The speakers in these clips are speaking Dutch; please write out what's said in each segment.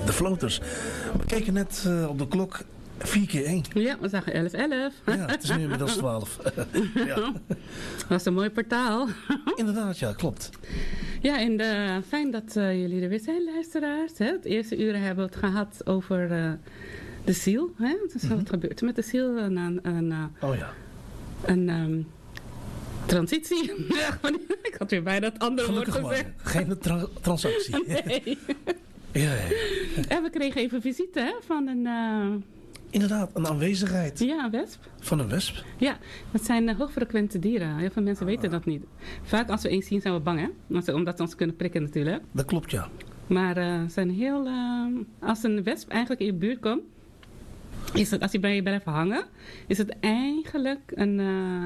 De Floaters. We keken net op de klok. 4 keer 1. Ja, we zagen 11. Ja, het is nu inmiddels 12. Ja. Dat was een mooi portaal. Inderdaad, ja, klopt. Ja, en fijn dat jullie er weer zijn, luisteraars. Hè? Het eerste uur hebben we het gehad over de ziel. Hè? Dus wat gebeurt er met de ziel? Oh ja. Een transitie. Ik had weer bijna het andere woord gezegd. Geen transactie. Nee. Ja. En we kregen even visite hè, van een... Inderdaad, een aanwezigheid. Ja, een wesp. Van een wesp? Ja, dat zijn hoogfrequente dieren. Heel veel mensen weten dat niet. Vaak als we eens zien zijn we bang, hè? Omdat ze ons kunnen prikken natuurlijk. Dat klopt, ja. Maar zijn heel... als een wesp eigenlijk in je buurt komt... Is het, als hij bij je blijft hangen... Is het eigenlijk een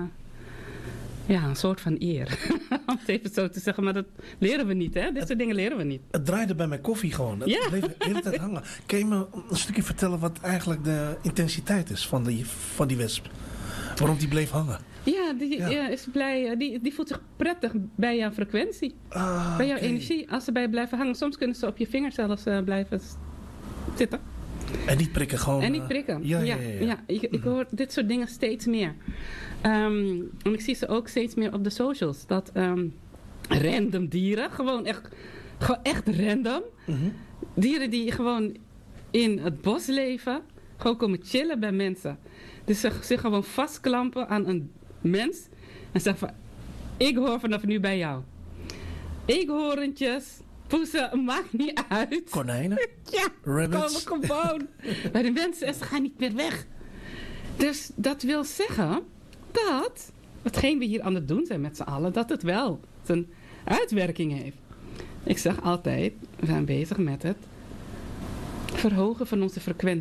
soort van eer. Om het even zo te zeggen. Maar dat leren we niet, hè? Dit soort dingen leren we niet. Het draaide bij mijn koffie gewoon. Het bleef de hele tijd hangen. Kan je me een stukje vertellen wat eigenlijk de intensiteit is van die wesp? Waarom die bleef hangen? Ja, die is blij. Die voelt zich prettig bij jouw frequentie. Bij jouw energie. Als ze bij je blijven hangen. Soms kunnen ze op je vingers zelfs blijven zitten. En niet prikken gewoon. En niet prikken. Ja. Ik hoor dit soort dingen steeds meer. En ik zie ze ook steeds meer op de socials. Dat random dieren. Gewoon echt random. Mm-hmm. Dieren die gewoon in het bos leven. Gewoon komen chillen bij mensen. Dus ze zich gewoon vastklampen aan een mens. En zeggen van... Ik hoor vanaf nu bij jou. Eekhoorntjes... Poezen, maakt niet uit. Konijnen? Ja, rabbits. Komen gewoon. Bij de mensen en ze gaan niet meer weg. Dus dat wil zeggen dat hetgeen we hier aan het doen zijn met z'n allen, dat het wel zijn uitwerking heeft. Ik zeg altijd, we zijn bezig met het verhogen van onze frequentie.